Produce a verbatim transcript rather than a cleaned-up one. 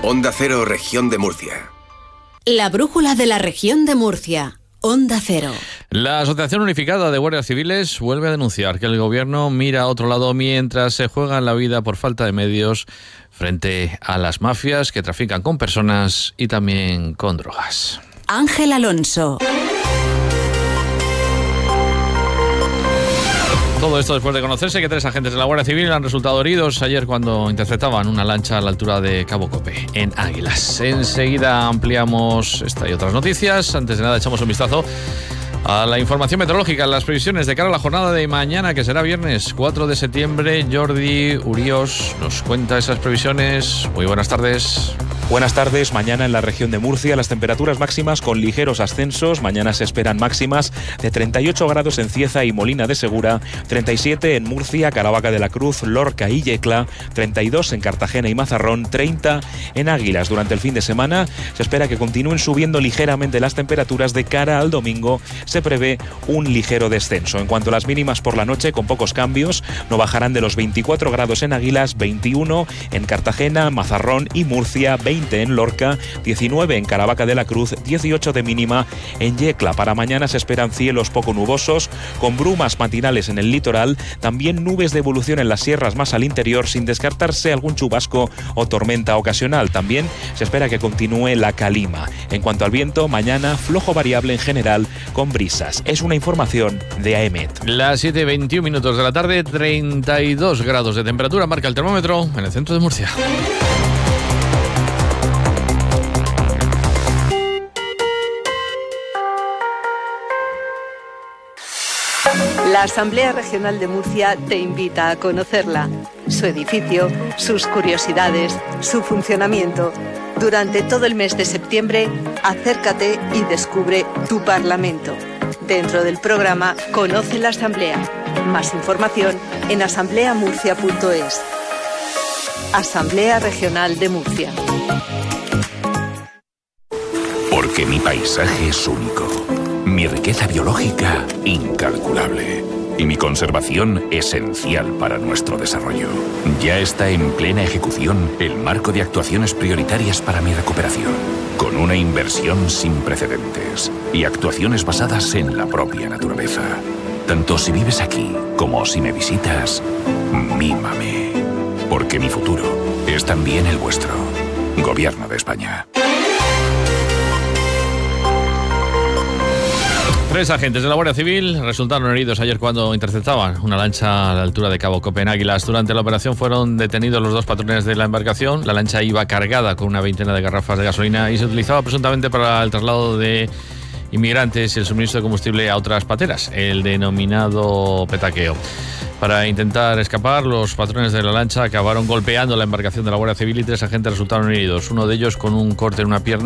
Onda Cero, Región de Murcia. La brújula de la Región de Murcia. Onda Cero. La Asociación Unificada de Guardias Civiles vuelve a denunciar que el gobierno mira a otro lado mientras se juegan la vida por falta de medios frente a las mafias que trafican con personas y también con drogas. Ángel Alonso. Todo esto después de conocerse que tres agentes de la Guardia Civil han resultado heridos ayer cuando interceptaban una lancha a la altura de Cabo Cope, en Águilas. Enseguida ampliamos esta y otras noticias. Antes de nada echamos un vistazo a la información meteorológica, las previsiones de cara a la jornada de mañana, que será viernes cuatro de septiembre. Jordi Urios nos cuenta esas previsiones. Muy buenas tardes. Buenas tardes. Mañana en la región de Murcia las temperaturas máximas con ligeros ascensos. Mañana se esperan máximas de treinta y ocho grados en Cieza y Molina de Segura, treinta y siete en Murcia, Caravaca de la Cruz, Lorca y Yecla, treinta y dos en Cartagena y Mazarrón, treinta en Águilas. Durante el fin de semana se espera que continúen subiendo ligeramente las temperaturas. De cara al domingo se prevé un ligero descenso. En cuanto a las mínimas por la noche, con pocos cambios, no bajarán de los veinticuatro grados en Águilas, veintiuno en Cartagena, Mazarrón y Murcia, veinte en Lorca, diecinueve en Caravaca de la Cruz, dieciocho de mínima en Yecla. Para mañana se esperan cielos poco nubosos, con brumas matinales en el litoral, también nubes de evolución en las sierras más al interior, sin descartarse algún chubasco o tormenta ocasional. También se espera que continúe la calima. En cuanto al viento, mañana flojo variable en general, con brisas. Es una información de AEMET. Las siete y veintiún minutos de la tarde, treinta y dos grados de temperatura marca el termómetro en el centro de Murcia. La Asamblea Regional de Murcia te invita a conocerla, su edificio, sus curiosidades, su funcionamiento. Durante todo el mes de septiembre, acércate y descubre tu Parlamento. Dentro del programa Conoce la Asamblea. Más información en asamblea murcia punto es. Asamblea Regional de Murcia. Porque mi paisaje es único, mi riqueza biológica incalculable y mi conservación esencial para nuestro desarrollo. Ya está en plena ejecución el marco de actuaciones prioritarias para mi recuperación, con una inversión sin precedentes y actuaciones basadas en la propia naturaleza. Tanto si vives aquí como si me visitas, mímame, porque mi futuro es también el vuestro. Gobierno de España. Tres agentes de la Guardia Civil resultaron heridos ayer cuando interceptaban una lancha a la altura de Cabo Cope, en Águilas. Durante la operación fueron detenidos los dos patrones de la embarcación. La lancha iba cargada con una veintena de garrafas de gasolina y se utilizaba presuntamente para el traslado de inmigrantes y el suministro de combustible a otras pateras, el denominado petaqueo. Para intentar escapar, los patrones de la lancha acabaron golpeando la embarcación de la Guardia Civil y tres agentes resultaron heridos, uno de ellos con un corte en una pierna